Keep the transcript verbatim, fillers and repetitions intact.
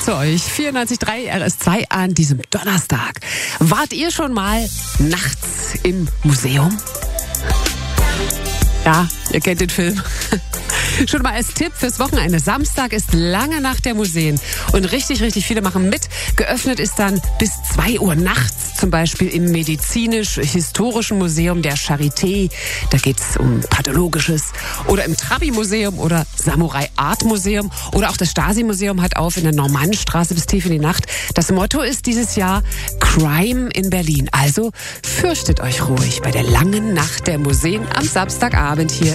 zu euch. vierundneunzig Komma drei R S zwei an diesem Donnerstag. Wart ihr schon mal nachts im Museum? Ja, ihr kennt den Film. Schon mal als Tipp fürs Wochenende. Samstag ist lange Nacht der Museen. Und richtig, richtig viele machen mit. Geöffnet ist dann bis zwei Uhr nachts. Zum Beispiel im Medizinisch-Historischen Museum der Charité. Da geht's um Pathologisches. Oder im Trabi-Museum oder Samurai-Art-Museum. Oder auch das Stasi-Museum hat auf in der Normannstraße bis tief in die Nacht. Das Motto ist dieses Jahr Crime in Berlin. Also fürchtet euch ruhig bei der langen Nacht der Museen am Samstagabend hier